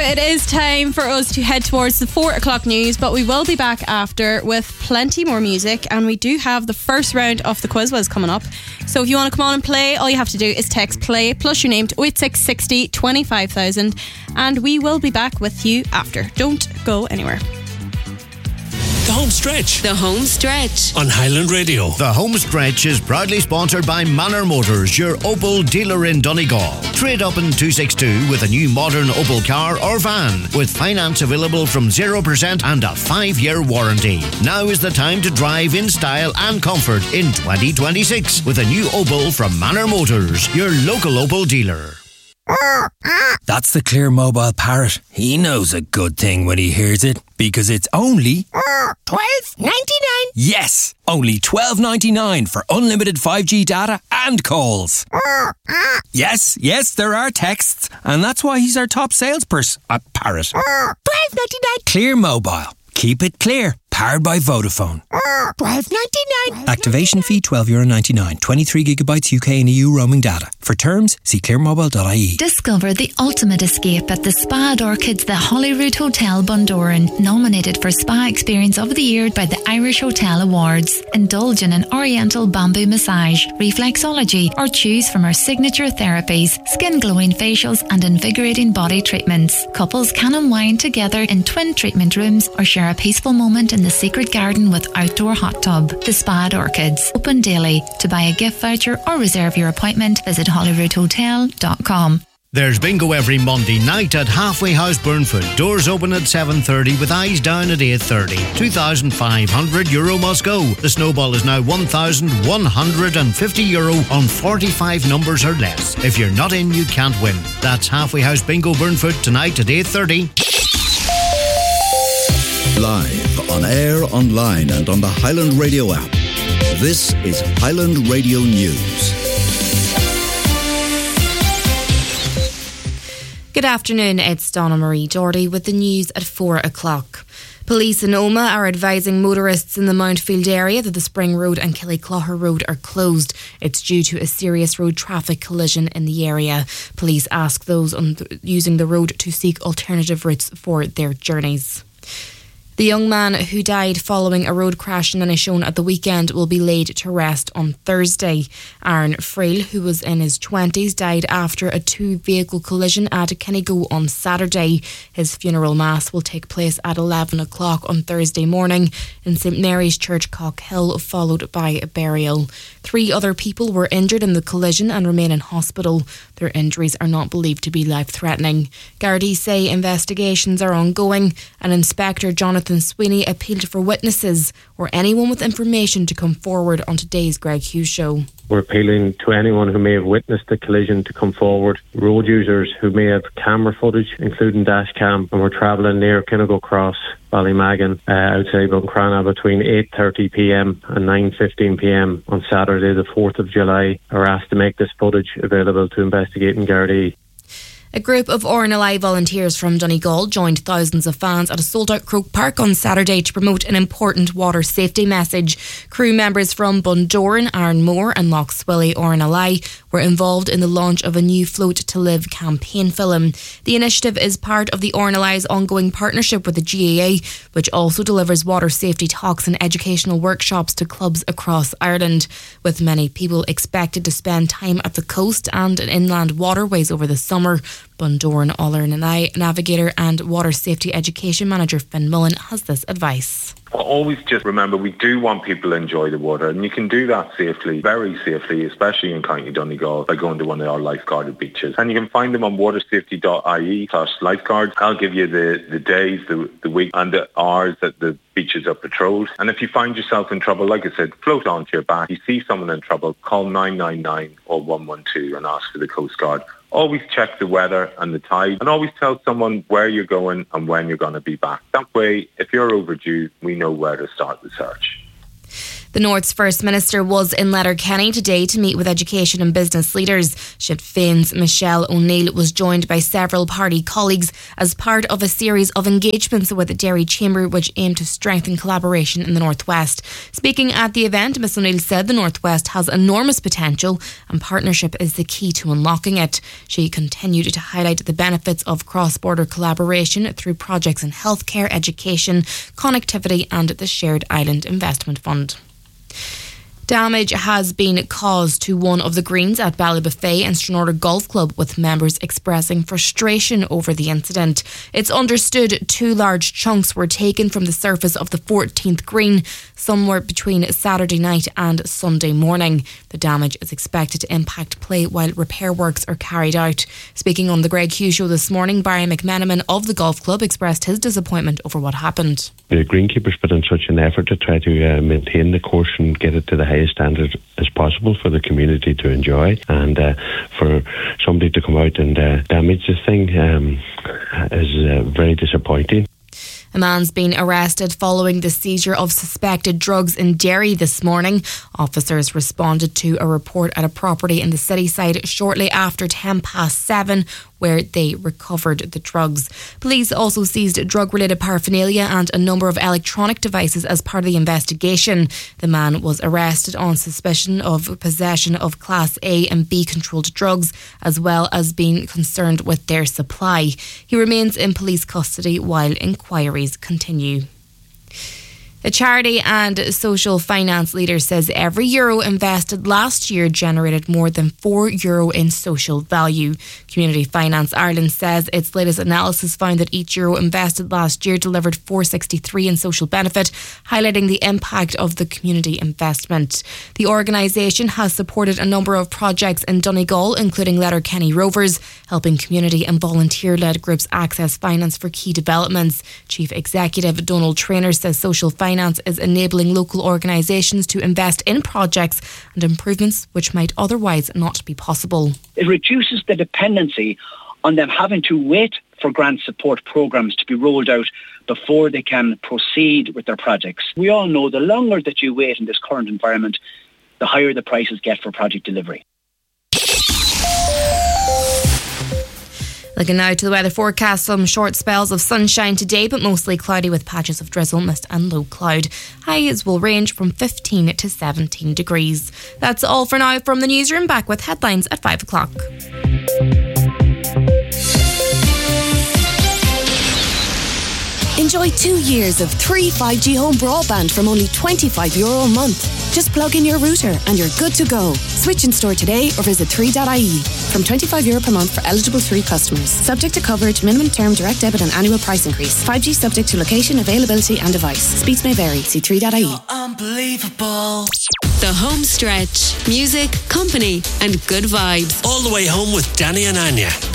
it is time for us to head towards the 4 o'clock news, but we will be back after with plenty more music, and we do have the first round of the Quiz Whiz coming up. So if you want to come on and play, all you have to do is text play plus your name to 08660 25000, and we will be back with you after. Don't go anywhere. The Home Stretch. The Home Stretch. On Highland Radio. The Home Stretch is proudly sponsored by Manor Motors, your Opel dealer in Donegal. Trade up in 262 with a new modern Opel car or van, with finance available from 0% and a 5-year warranty. Now is the time to drive in style and comfort in 2026 with a new Opel from Manor Motors, your local Opel dealer. That's the Clear Mobile Parrot. He knows a good thing when he hears it, because it's only $12.99. Yes, only $12.99 for unlimited 5G data and calls. Yes, there are texts, and that's why he's our top salesperson. A parrot. $12.99. Clear Mobile. Keep it clear. Powered by Vodafone. $12.99. Activation fee €12.99. 23 gigabytes UK and EU roaming data. For terms, see clearmobile.ie. Discover the ultimate escape at the Spa at Orchids, the Holyrood Hotel, Bundoran. Nominated for Spa Experience of the Year by the Irish Hotel Awards. Indulge in an oriental bamboo massage, reflexology, or choose from our signature therapies, skin glowing facials and invigorating body treatments. Couples can unwind together in twin treatment rooms or share a peaceful moment in the secret garden with outdoor hot tub. The Spa at Orchids. Open daily. To buy a gift voucher or reserve your appointment, visit holyroodhotel.com. There's bingo every Monday night at Halfway House Burnfoot. Doors open at 7:30 with eyes down at 8:30. €2,500 must go. The snowball is now €1,150 on 45 numbers or less. If you're not in, you can't win. That's Halfway House Bingo Burnfoot tonight at 8:30. Live, on air, online and on the Highland Radio app. This is Highland Radio News. Good afternoon, it's Donna Marie Doherty with the news at 4 o'clock. Police in Omagh are advising motorists in the Mountfield area that the Spring Road and Killyclougher Road are closed. It's due to a serious road traffic collision in the area. Police ask those using the road to seek alternative routes for their journeys. The young man who died following a road crash in Inishowen at the weekend will be laid to rest on Thursday. Aaron Frail, who was in his 20s, died after a two-vehicle collision at Kennygo on Saturday. His funeral mass will take place at 11 o'clock on Thursday morning in St Mary's Church, Cockhill, followed by a burial. 3 other people were injured in the collision and remain in hospital. Their injuries are not believed to be life-threatening. Gardaí say investigations are ongoing, and Inspector Jonathan Sweeney appealed for witnesses or anyone with information to come forward on today's Greg Hughes show. We're appealing to anyone who may have witnessed the collision to come forward. Road users who may have camera footage, including dash cam, and were travelling near Kinnago Cross, Ballymagan, outside Buncrana between 8:30pm and 9:15pm on Saturday the 4th of July are asked to make this footage available to investigating Gardaí. A group of RNLI volunteers from Donegal joined thousands of fans at a sold-out Croke Park on Saturday to promote an important water safety message. Crew members from Bundoran, Aaronmore and Lough Swilly RNLI were involved in the launch of a new Float to Live campaign film. The initiative is part of the RNLI's ongoing partnership with the GAA, which also delivers water safety talks and educational workshops to clubs across Ireland. With many people expected to spend time at the coast and in inland waterways over the summer, Bundoran RNLI navigator and water safety education manager Finn Mullen has this advice. Always just remember, we do want people to enjoy the water, and you can do that safely, very safely, especially in County Donegal, by going to one of our lifeguarded beaches. And you can find them on watersafety.ie/lifeguards. I'll give you the days, the week and the hours that the beaches are patrolled. And if you find yourself in trouble, like I said, float onto your back. You see someone in trouble, call 999 or 112 and ask for the Coast Guard. Always check the weather and the tide, and always tell someone where you're going and when you're going to be back. That way, if you're overdue, we know where to start the search. The North's First Minister was in Letterkenny today to meet with education and business leaders. Sinn Féin's Michelle O'Neill was joined by several party colleagues as part of a series of engagements with the Derry Chamber which aim to strengthen collaboration in the Northwest. Speaking at the event, Ms O'Neill said the Northwest has enormous potential and partnership is the key to unlocking it. She continued to highlight the benefits of cross-border collaboration through projects in healthcare, education, connectivity and the Shared Island Investment Fund. Damage has been caused to one of the greens at Ballybuffet and Stranorder Golf Club, with members expressing frustration over the incident. It's understood 2 large chunks were taken from the surface of the 14th green somewhere between Saturday night and Sunday morning. The damage is expected to impact play while repair works are carried out. Speaking on the Greg Hughes Show this morning, Barry McMenamin of the golf club expressed his disappointment over what happened. The greenkeepers put in such an effort to try to maintain the course and get it to the highest standard as possible for the community to enjoy, and for somebody to come out and damage this thing is very disappointing. A man's been arrested following the seizure of suspected drugs in Derry this morning. Officers responded to a report at a property in the city side shortly after 7:10, where they recovered the drugs. Police also seized drug-related paraphernalia and a number of electronic devices as part of the investigation. The man was arrested on suspicion of possession of Class A and B controlled drugs, as well as being concerned with their supply. He remains in police custody while inquiries continue. A charity and social finance leader says every euro invested last year generated more than €4 in social value. Community Finance Ireland says its latest analysis found that each euro invested last year delivered €4.63 in social benefit, highlighting the impact of the community investment. The organisation has supported a number of projects in Donegal, including Letterkenny Rovers, helping community and volunteer-led groups access finance for key developments. Chief Executive Donald Traynor says social finance is enabling local organisations to invest in projects and improvements which might otherwise not be possible. It reduces the dependency on them having to wait for grant support programmes to be rolled out before they can proceed with their projects. We all know the longer that you wait in this current environment, the higher the prices get for project delivery. Looking now to the weather forecast, some short spells of sunshine today, but mostly cloudy with patches of drizzle, mist and low cloud. Highs will range from 15 to 17 degrees. That's all for now from the newsroom. Back with headlines at 5 o'clock. Enjoy 2 years of 3 5G home broadband from only €25 a month. Just plug in your router and you're good to go. Switch in store today or visit 3.ie. From €25 per month for eligible 3 customers. Subject to coverage, minimum term, direct debit and annual price increase. 5G subject to location, availability and device. Speeds may vary. See 3.ie. Unbelievable. The Home Stretch. Music, company and good vibes. All the way home with Danny and Anya.